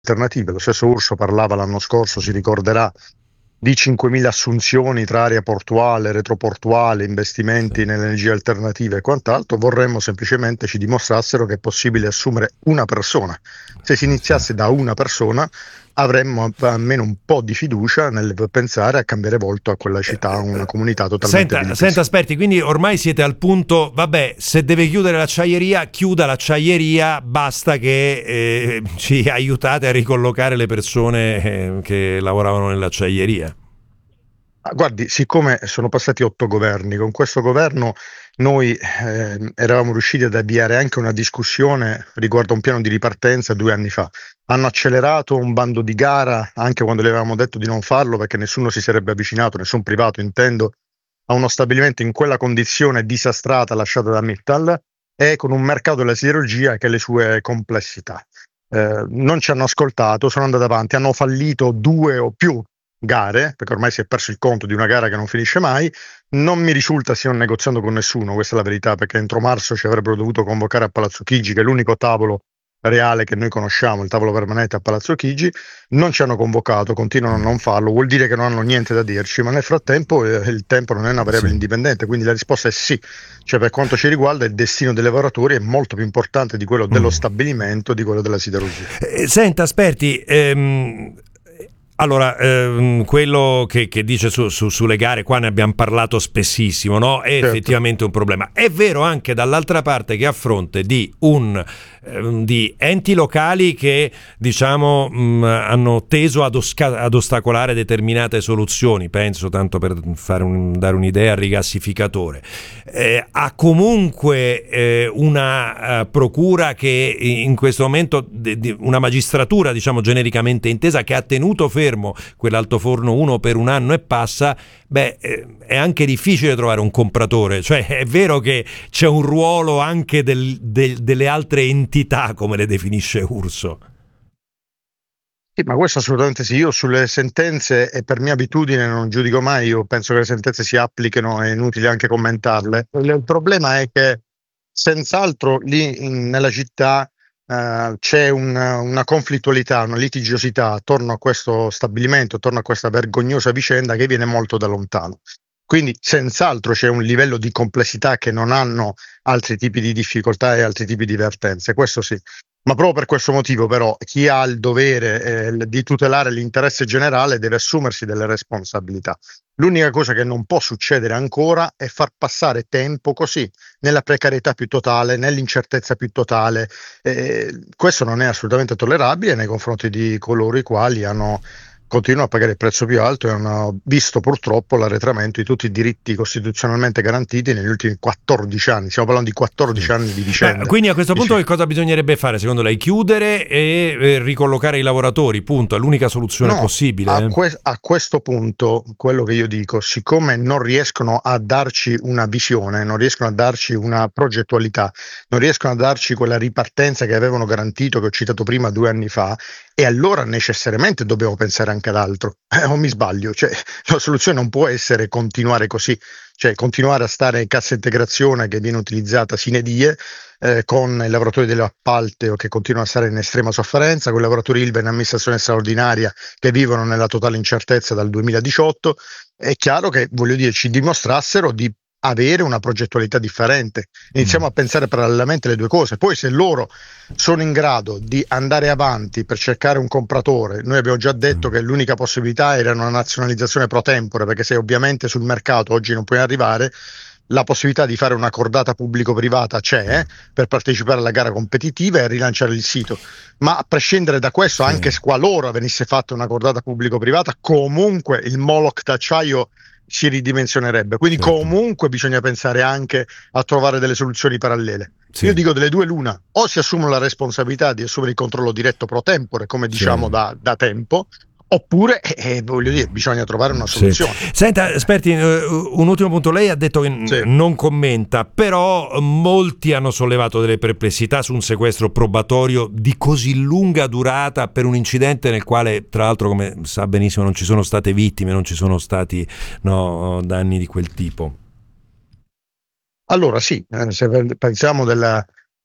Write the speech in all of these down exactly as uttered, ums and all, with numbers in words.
alternative. Lo stesso Urso parlava l'anno scorso, si ricorderà, di cinquemila assunzioni tra area portuale, retroportuale, investimenti nelle energie alternative e quant'altro. Vorremmo semplicemente ci dimostrassero che è possibile assumere una persona. Se si iniziasse da una persona, avremmo almeno un po' di fiducia nel pensare a cambiare volto a quella città, una comunità totalmente Senta, senta Sperti, quindi ormai siete al punto, vabbè, se deve chiudere l'acciaieria, chiuda l'acciaieria, basta che eh, ci aiutate a ricollocare le persone eh, che lavoravano nell'acciaieria. Guardi, siccome sono passati otto governi, con questo governo noi eh, eravamo riusciti ad avviare anche una discussione riguardo a un piano di ripartenza due anni fa. Hanno accelerato un bando di gara anche quando le avevamo detto di non farlo, perché nessuno si sarebbe avvicinato, nessun privato intendo, a uno stabilimento in quella condizione disastrata lasciata da Mittal e con un mercato della siderurgia che ha le sue complessità. Eh, non ci hanno ascoltato, sono andati avanti, hanno fallito due o più gare, perché ormai si è perso il conto di una gara che non finisce mai. Non mi risulta stiano negoziando con nessuno, questa è la verità, perché entro marzo ci avrebbero dovuto convocare a Palazzo Chigi, che è l'unico tavolo reale che noi conosciamo, il tavolo permanente a Palazzo Chigi. Non ci hanno convocato, continuano a non farlo, vuol dire che non hanno niente da dirci, ma nel frattempo eh, il tempo non è una variabile Sì. indipendente, quindi la risposta è sì. Cioè, per quanto ci riguarda, il destino dei lavoratori è molto più importante di quello dello Mm. stabilimento, di quello della siderurgia. Eh, senta, Sperti, ehm, allora, ehm, quello che, che dice su, su, sulle gare, qua ne abbiamo parlato spessissimo, no? È Certo. effettivamente un problema. È vero anche dall'altra parte che a fronte di un ehm, di enti locali che, diciamo, mh, hanno teso ad, osca- ad ostacolare determinate soluzioni, penso, tanto per fare un, dare un'idea, al rigassificatore, eh, ha comunque eh, una uh, procura che in questo momento, de- de- una magistratura, diciamo, genericamente intesa, che ha tenuto fermo quell'altoforno uno per un anno e passa. Beh, eh, è anche difficile trovare un compratore, cioè è vero che c'è un ruolo anche del, del, delle altre entità, come le definisce Urso. Sì, ma questo assolutamente sì. Io sulle sentenze, e per mia abitudine non giudico mai, io penso che le sentenze si applichino, è inutile anche commentarle. Il problema è che senz'altro lì in- nella città eh, c'è un- una conflittualità, una litigiosità attorno a questo stabilimento, attorno a questa vergognosa vicenda che viene molto da lontano. Quindi senz'altro c'è un livello di complessità che non hanno altri tipi di difficoltà e altri tipi di vertenze, questo sì. Ma proprio per questo motivo, però, chi ha il dovere eh, di tutelare l'interesse generale deve assumersi delle responsabilità. L'unica cosa che non può succedere ancora è far passare tempo così, nella precarietà più totale, nell'incertezza più totale. Eh, questo non è assolutamente tollerabile nei confronti di coloro i quali hanno continuano a pagare il prezzo più alto e hanno visto purtroppo l'arretramento di tutti i diritti costituzionalmente garantiti negli ultimi quattordici anni. Stiamo parlando di quattordici Sì. anni di Beh, vicenda. quindi a questo punto Dici, che cosa bisognerebbe fare secondo lei? Chiudere e eh, ricollocare i lavoratori, punto, è l'unica soluzione no, possibile. a, eh? que- a questo punto quello che io dico, siccome non riescono a darci una visione, non riescono a darci una progettualità, non riescono a darci quella ripartenza che avevano garantito, che ho citato prima due anni fa, e allora necessariamente dobbiamo pensare anche ad altro. Eh, o mi sbaglio? Cioè, la soluzione non può essere continuare così, cioè continuare a stare in cassa integrazione che viene utilizzata sine die, eh, con i lavoratori dell'appalto che continuano a stare in estrema sofferenza, con i lavoratori Ilva in amministrazione straordinaria che vivono nella totale incertezza dal duemiladiciotto. È chiaro che, voglio dire, ci dimostrassero di avere una progettualità differente. Iniziamo Mm. a pensare parallelamente le due cose. Poi se loro sono in grado di andare avanti per cercare un compratore, noi abbiamo già detto Mm. che l'unica possibilità era una nazionalizzazione pro tempore, perché se ovviamente sul mercato oggi non puoi arrivare, la possibilità di fare una cordata pubblico-privata c'è, eh, per partecipare alla gara competitiva e rilanciare il sito. Ma a prescindere da questo, Sì. anche qualora venisse fatta una cordata pubblico-privata, comunque il Moloch d'acciaio si ridimensionerebbe. Quindi Certo. comunque bisogna pensare anche a trovare delle soluzioni parallele. Sì. Io dico delle due l'una: o si assumono la responsabilità di assumere il controllo diretto pro tempore, come diciamo Sì. da, da tempo, oppure, eh, voglio dire, bisogna trovare una Sì. soluzione. Senta, Sperti, eh, un ultimo punto. Lei ha detto che n- Sì. non commenta, però molti hanno sollevato delle perplessità su un sequestro probatorio di così lunga durata per un incidente nel quale, tra l'altro, come sa benissimo, non ci sono state vittime, non ci sono stati no, danni di quel tipo. Allora sì, eh, se pensiamo della,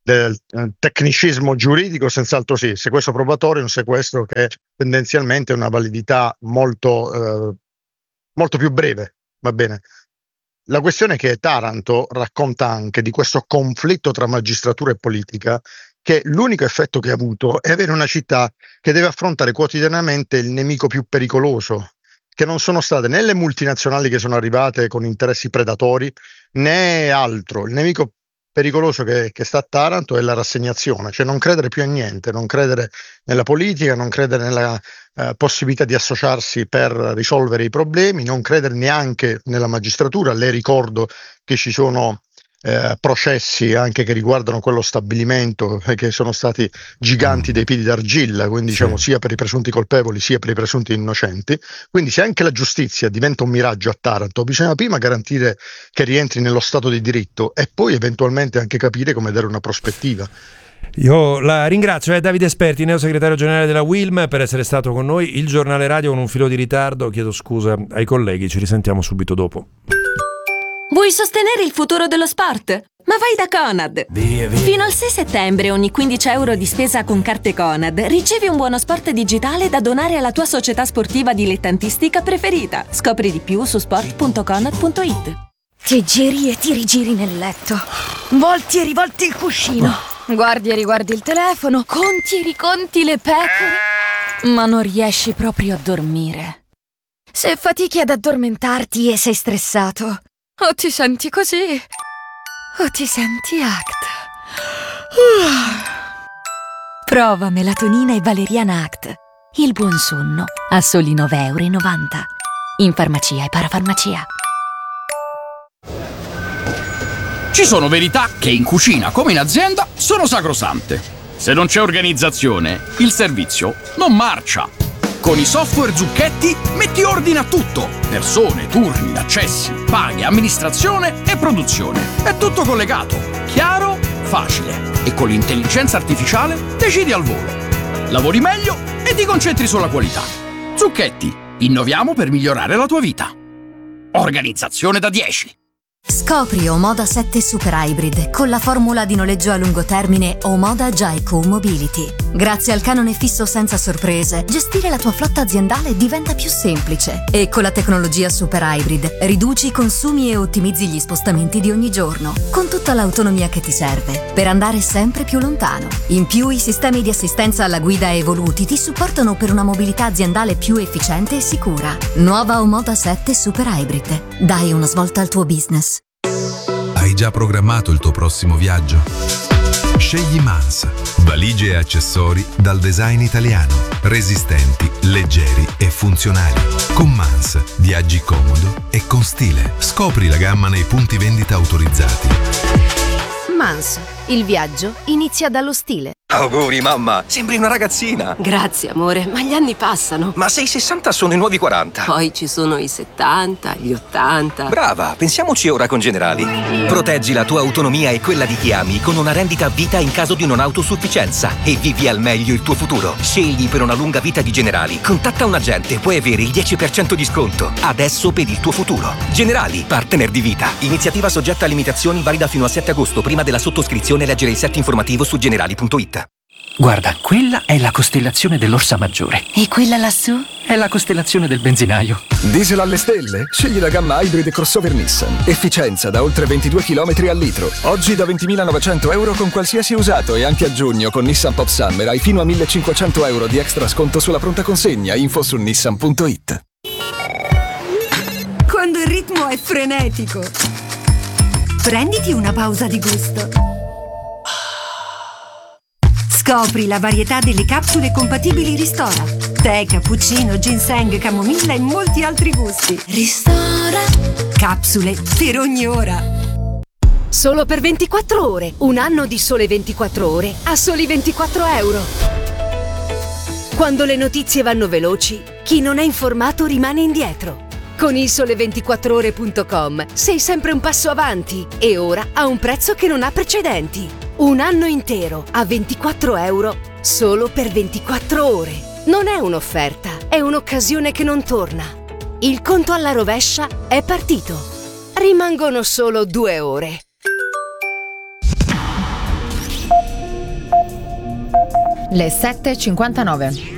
del eh, tecnicismo giuridico, senz'altro sì. Sequestro probatorio è un sequestro che tendenzialmente ha una validità molto, eh, molto più breve, va bene? La questione è che Taranto racconta anche di questo conflitto tra magistratura e politica, che l'unico effetto che ha avuto è avere una città che deve affrontare quotidianamente il nemico più pericoloso, che non sono state né le multinazionali che sono arrivate con interessi predatori, né altro. Il nemico pericoloso che, che sta a Taranto è la rassegnazione, cioè non credere più a niente, non credere nella politica, non credere nella eh, possibilità di associarsi per risolvere i problemi, non credere neanche nella magistratura. Le ricordo che ci sono eh, processi anche che riguardano quello stabilimento, eh, che sono stati giganti dei piedi d'argilla, quindi Sì. diciamo sia per i presunti colpevoli sia per i presunti innocenti. Quindi se anche la giustizia diventa un miraggio a Taranto, bisogna prima garantire che rientri nello stato di diritto e poi eventualmente anche capire come dare una prospettiva. Io la ringrazio, è Davide Esperti, neosegretario generale della Wilm, per essere stato con noi. Il giornale radio con un filo di ritardo, chiedo scusa ai colleghi, ci risentiamo subito dopo. Vuoi sostenere il futuro dello sport? Ma vai da Conad! Via, via. Fino al sei settembre ogni quindici euro di spesa con carte Conad ricevi un buono sport digitale da donare alla tua società sportiva dilettantistica preferita. Scopri di più su sport punto conad punto it. Ti giri e ti rigiri nel letto, volti e rivolti il cuscino, guardi e riguardi il telefono, conti e riconti le pecore, ma non riesci proprio a dormire. Se fatichi ad addormentarti e sei stressato, o ti senti così, o ti senti Act. Prova melatonina e valeriana Act. Il buon sonno a soli nove virgola novanta euro. In farmacia e parafarmacia. Ci sono verità che in cucina come in azienda sono sacrosante. Se non c'è organizzazione, il servizio non marcia. Con i software Zucchetti metti ordine a tutto. Persone, turni, accessi, paghe, amministrazione e produzione. È tutto collegato, chiaro, facile. E con l'intelligenza artificiale decidi al volo. Lavori meglio e ti concentri sulla qualità. Zucchetti, innoviamo per migliorare la tua vita. Organizzazione da dieci. Scopri Omoda sette Super Hybrid con la formula di noleggio a lungo termine Omoda Jaico Mobility. Grazie al canone fisso senza sorprese, gestire la tua flotta aziendale diventa più semplice. E con la tecnologia Super Hybrid riduci i consumi e ottimizzi gli spostamenti di ogni giorno, con tutta l'autonomia che ti serve per andare sempre più lontano. In più, i sistemi di assistenza alla guida evoluti ti supportano per una mobilità aziendale più efficiente e sicura. Nuova Omoda sette Super Hybrid. Dai una svolta al tuo business. Hai già programmato il tuo prossimo viaggio? Scegli Mans, valigie e accessori dal design italiano, resistenti, leggeri e funzionali. Con Mans viaggi comodo e con stile. Scopri la gamma nei punti vendita autorizzati. Mans, il viaggio inizia dallo stile. Auguri mamma, sembri una ragazzina. Grazie amore, ma gli anni passano. Ma se i sessanta sono i nuovi quaranta. Poi ci sono i settanta, gli ottanta. Brava, pensiamoci ora con Generali. Proteggi la tua autonomia e quella di chi ami con una rendita a vita in caso di non autosufficienza e vivi al meglio il tuo futuro. Scegli per una lunga vita di Generali. Contatta un agente, puoi avere il dieci per cento di sconto. Adesso per il tuo futuro. Generali, partner di vita. Iniziativa soggetta a limitazioni, valida fino al sette agosto. Prima della sottoscrizione leggere il set informativo su generali punto it. Guarda, quella è la costellazione dell'Orsa Maggiore. E quella lassù? È la costellazione del benzinaio. Diesel alle stelle? Scegli la gamma Hybrid crossover Nissan. Efficienza da oltre ventidue chilometri al litro. Oggi da ventimilanovecento euro con qualsiasi usato e anche a giugno con Nissan Pop Summer hai fino a millecinquecento euro di extra sconto sulla pronta consegna. Info su nissan punto it. Quando il ritmo è frenetico, prenditi una pausa di gusto. Scopri la varietà delle capsule compatibili Ristora. Tè, cappuccino, ginseng, camomilla e molti altri gusti. Ristora. Capsule per ogni ora. Solo per ventiquattro ore. Un anno di Sole ventiquattro ore a soli ventiquattro euro. Quando le notizie vanno veloci, chi non è informato rimane indietro. Con il sole ventiquattro ore punto com sei sempre un passo avanti e ora a un prezzo che non ha precedenti. Un anno intero a ventiquattro euro solo per ventiquattro ore. Non è un'offerta, è un'occasione che non torna. Il conto alla rovescia è partito. Rimangono solo due ore. Le sette e cinquantanove.